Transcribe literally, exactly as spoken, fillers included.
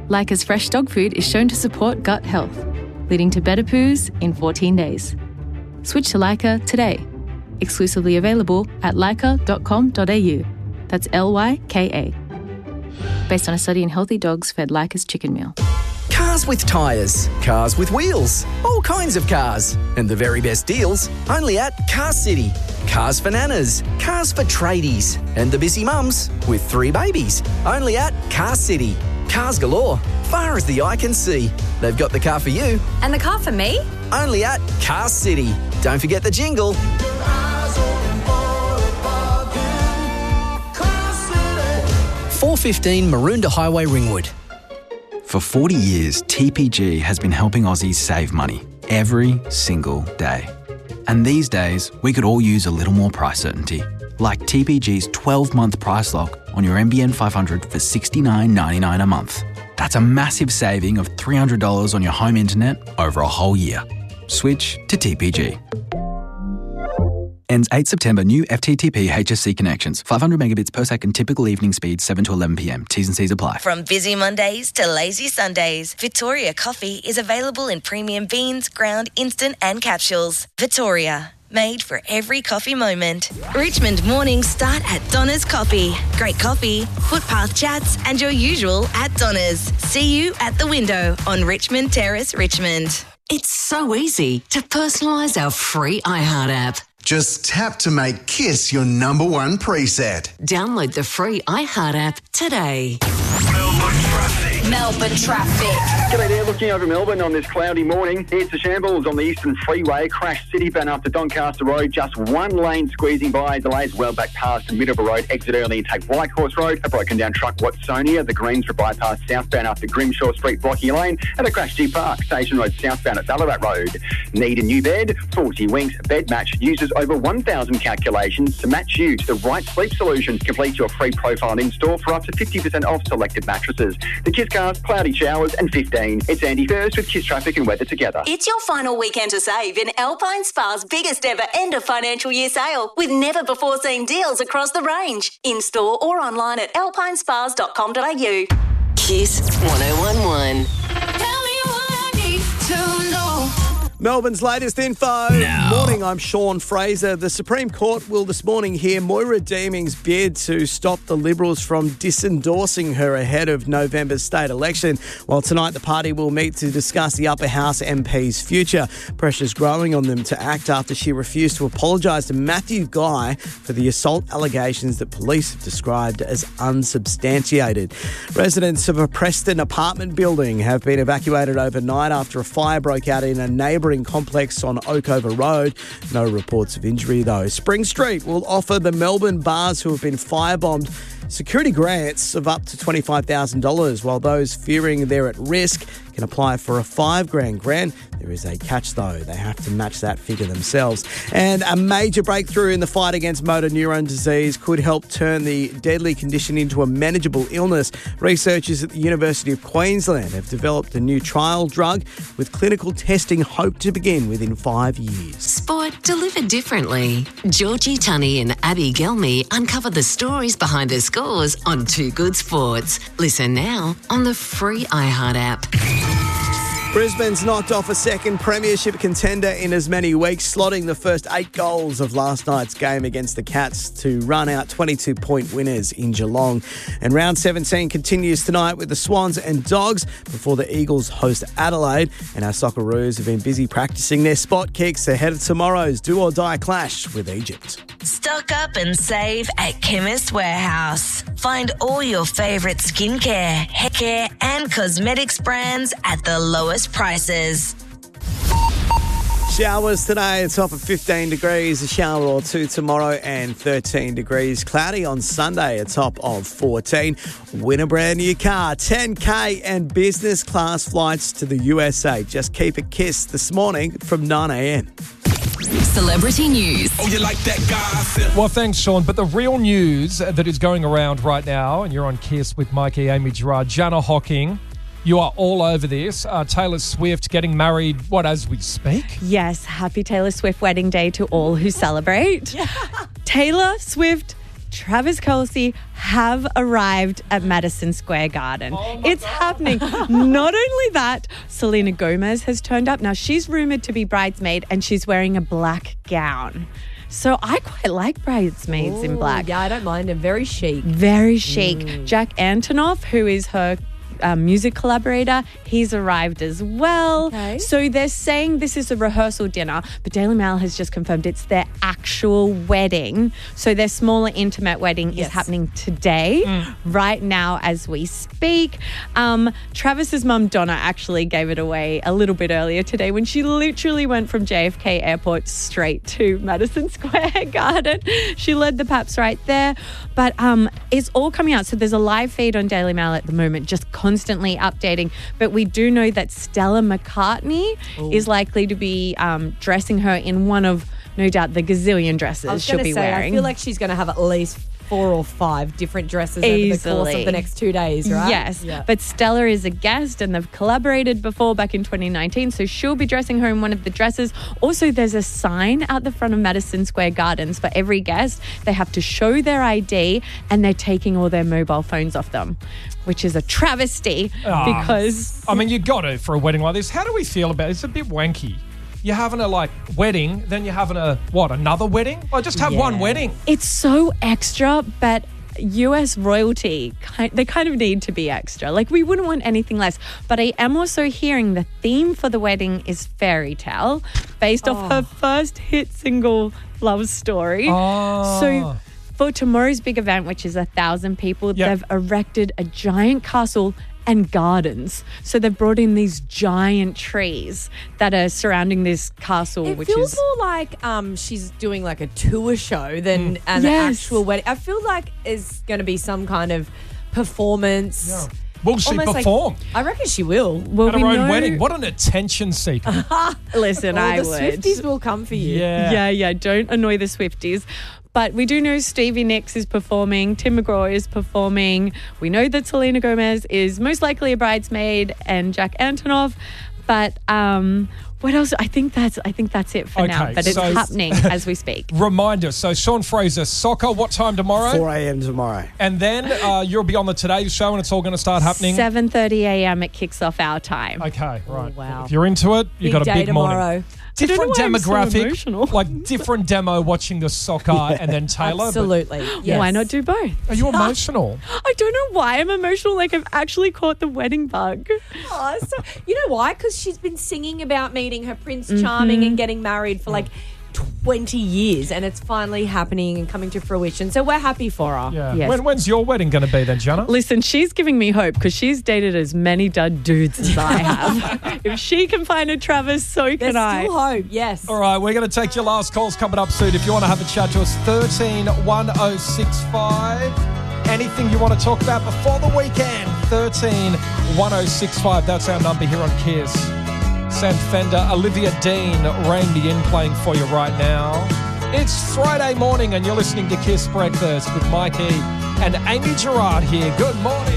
Leica's fresh dog food is shown to support gut health, leading to better poos in fourteen days. Switch to Leica today. Exclusively available at leica dot com dot a u. That's L Y K A. Based on a study in healthy dogs fed Leica's chicken meal. Cars with tyres, cars with wheels, all kinds of cars. And the very best deals only at Car City. Cars for nanas, cars for tradies, and the busy mums with three babies. Only at Car City. Cars galore, far as the eye can see. They've got the car for you. And the car for me? Only at Car City. Don't forget the jingle. four fifteen Maroondah Highway, Ringwood. For forty years, T P G has been helping Aussies save money every single day. And these days, we could all use a little more price certainty, like T P G's twelve-month price lock on your N B N five hundred for sixty-nine ninety-nine a month. That's a massive saving of three hundred dollars on your home internet over a whole year. Switch to T P G. Ends eighth September. New F T T P H S C connections. five hundred megabits per second. Typical evening speed seven to eleven p m. T's and C's apply. From busy Mondays to lazy Sundays, Victoria Coffee is available in premium beans, ground, instant and capsules. Victoria, made for every coffee moment. Richmond mornings start at Donna's Coffee. Great coffee, footpath chats and your usual at Donna's. See you at the window on Richmond Terrace, Richmond. It's so easy to personalise our free iHeart app. Just tap to make Kiss your number one preset. Download the free iHeart app today. Melbourne traffic. Melbourne traffic. G'day there, looking over Melbourne on this cloudy morning. It's a shambles on the Eastern Freeway. Crash Cityban up to Doncaster Road. Just one lane squeezing by. Delays well back past Middleborough Road. Exit early and take Whitehorse Road. A broken down truck Watsonia. The Greensboro bypass southbound after Grimshaw Street blocking a lane. And a crash G Park Station Road southbound at Ballarat Road. Need a new bed? forty Winks Bed Match uses over one thousand calculations to match you to the right sleep solution. Complete your free profile in-store for up to fifty percent off selected mattresses. The Kiss Cars, cloudy showers and fifteen. It's Andy First with Kiss Traffic and Weather together. It's your final weekend to save in Alpine Spa's biggest ever end of financial year sale with never before seen deals across the range. In-store or online at alpine spas dot com dot a u. Kiss one oh one one. Tell me what I need to know. Melbourne's latest info. No. Morning, I'm Sean Fraser. The Supreme Court will this morning hear Moira Deeming's bid to stop the Liberals from disendorsing her ahead of November's state election. While tonight the party will meet to discuss the upper house M P's future. Pressure's growing on them to act after she refused to apologise to Matthew Guy for the assault allegations that police have described as unsubstantiated. Residents of a Preston apartment building have been evacuated overnight after a fire broke out in a neighbouring complex on Oakover Road. No reports of injury though. Spring Street will offer the Melbourne bars who have been firebombed security grants of up to twenty-five thousand dollars, while those fearing they're at risk can apply for a five grand grant. There is a catch though. They have to match that figure themselves. And a major breakthrough in the fight against motor neuron disease could help turn the deadly condition into a manageable illness. Researchers at the University of Queensland have developed a new trial drug with clinical testing hoped to begin within five years. Sport delivered differently. Georgie Tunney and Abby Gelmy uncover the stories behind the scores on Too Good Sports. Listen now on the free iHeart app. Brisbane's knocked off a second premiership contender in as many weeks, slotting the first eight goals of last night's game against the Cats to run out twenty-two point winners in Geelong. And round seventeen continues tonight with the Swans and Dogs before the Eagles host Adelaide. And our Socceroos have been busy practicing their spot kicks ahead of tomorrow's do-or-die clash with Egypt. Stock up and save at Chemist Warehouse. Find all your favourite skincare, hair care and cosmetics brands at the lowest prices. Showers today, a top of fifteen degrees, a shower or two tomorrow and thirteen degrees. Cloudy on Sunday, a top of fourteen. Win a brand new car, ten K and business class flights to the U S A. Just keep it Kiss this morning from nine a m. Celebrity news. Oh, you like that guy? Well, thanks, Sean. But the real news that is going around right now, and you're on Kiss with Mikey, Amy Gerard, Jana Hocking, you are all over this. Uh, Taylor Swift getting married, what, as we speak? Yes, happy Taylor Swift wedding day to all who celebrate. Yeah. Taylor Swift Travis Kelce have arrived at Madison Square Garden. Oh it's God. happening. Not only that, Selena Gomez has turned up. Now, she's rumoured to be bridesmaid and she's wearing a black gown. So I quite like bridesmaids Ooh, in black. Yeah, I don't mind them. Very chic. Very chic. Mm. Jack Antonoff, who is her Um, music collaborator, he's arrived as well. Okay. So they're saying this is a rehearsal dinner, but Daily Mail has just confirmed it's their actual wedding. So their smaller, intimate wedding yes. is happening today, mm. right now as we speak. Um, Travis's mum, Donna, actually gave it away a little bit earlier today when she literally went from J F K Airport straight to Madison Square Garden. She led the Paps right there. But um, it's all coming out. So there's a live feed on Daily Mail at the moment, just constantly updating, but we do know that Stella McCartney Ooh. is likely to be um, dressing her in one of, no doubt, the gazillion dresses she'll be say, wearing. I feel like she's going to have at least four or five different dresses Easily. over the course of the next two days, right? Yes, yeah. but Stella is a guest and they've collaborated before back in twenty nineteen, so she'll be dressing her in one of the dresses. Also, there's a sign out the front of Madison Square Gardens for every guest. They have to show their I D and they're taking all their mobile phones off them, which is a travesty oh, because... I mean, you got to for a wedding like this. How do we feel about it? It's a bit wanky. You're having a, like, wedding, then you're having a, what, another wedding? Or just have yeah. one wedding. It's so extra, but U S royalty, they kind of need to be extra. Like, we wouldn't want anything less. But I am also hearing the theme for the wedding is fairy tale, based oh. off her first hit single, Love Story. Oh. So... for tomorrow's big event, which is a thousand people, yep. they've erected a giant castle and gardens. So they've brought in these giant trees that are surrounding this castle. It which feels is more like um, she's doing like a tour show than mm. an yes. actual wedding. I feel like it's going to be some kind of performance. Yeah. Will she Almost perform? Like, I reckon she will. Well, At her we own know... wedding. What an attention seeker. Listen, well, I the would. Swifties will come for you. Yeah. Yeah, yeah. Don't annoy the Swifties. But we do know Stevie Nicks is performing, Tim McGraw is performing. We know that Selena Gomez is most likely a bridesmaid and Jack Antonoff. But um, what else? I think that's I think that's it for okay, now. But it's so happening as we speak. Reminder, so Sean Fraser, soccer, what time tomorrow? four a.m. tomorrow. And then uh, you'll be on the Today Show and it's all going to start happening? seven thirty a.m. it kicks off our time. Okay, right. Oh, wow. If you're into it, you've got a big tomorrow. morning. Different demographic, so like different demo watching the soccer yeah. and then Taylor. Absolutely. Yes. Why not do both? Are you emotional? I don't know why I'm emotional. Like I've actually caught the wedding bug. Oh, so, you know why? Because she's been singing about meeting her Prince Charming mm-hmm. and getting married for like twenty years, and it's finally happening and coming to fruition. So we're happy for her. Yeah. Yes. When, when's your wedding going to be then, Jana? Listen, she's giving me hope because she's dated as many dud dudes as I have. If she can find a Travis, so can There's I. still hope, yes. All right, we're going to take your last calls coming up soon. If you want to have a chat to us, thirteen one oh six five. Anything you want to talk about before the weekend, thirteen one oh six five. That's our number here on Kiss. Sam Fender, Olivia Dean, Rain Me In playing for you right now. It's Friday morning and you're listening to Kiss Breakfast with Mikey and Amy Gerard here. Good morning.